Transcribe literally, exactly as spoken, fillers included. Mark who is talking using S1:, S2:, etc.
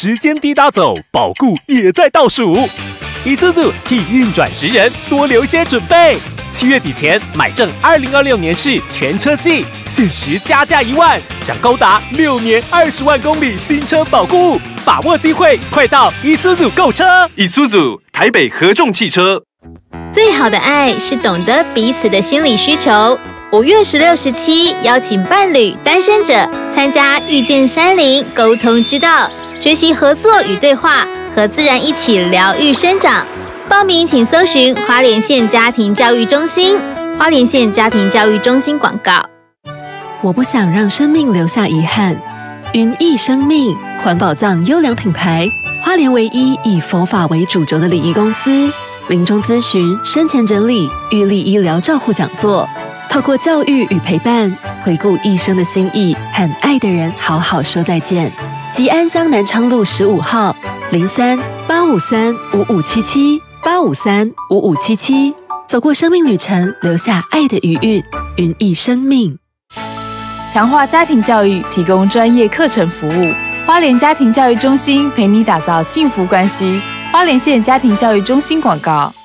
S1: 时间滴答走，保固也在倒数。一速速替运转职人多留些准备，七月底前买正二零二六年式全车系，限时加价一万，享高达六年二十万公里新车保固，把握机会，快到一速速购车。
S2: 一速速台北合众汽车。
S3: 最好的爱是懂得彼此的心理需求。五月十六、十七，邀请伴侣、单身者参加遇见山林沟通之道，学习合作与对话，和自然一起疗愈生长。报名请搜寻花莲县家庭教育中心。花莲县家庭教育中心广告。
S4: 我不想让生命留下遗憾。云逸生命环保葬优良品牌，花莲唯一以佛法为主轴的礼仪公司。临终咨询、生前整理、预立医疗照护讲座，透过教育与陪伴，回顾一生的心意，和爱的人好好说再见。吉安乡南昌路十五号，零三八五三五五七七八五三五五七七，走过生命旅程，留下爱的余韵。云逸生命，
S5: 强化家庭教育，提供专业课程服务。花莲家庭教育中心陪你打造幸福关系。花莲县家庭教育中心广告。